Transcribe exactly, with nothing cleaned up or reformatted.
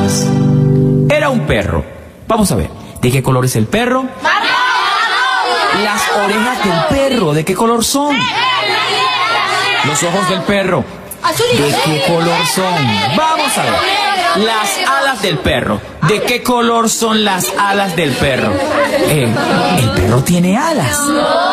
alas. Era un perro. Vamos a ver, ¿de qué color es el perro? Las orejas del perro, ¿de qué color son? Los ojos del perro, ¿de qué color son? Vamos a ver, las alas del perro, ¿de qué color son las alas del perro? Eh, el perro tiene alas.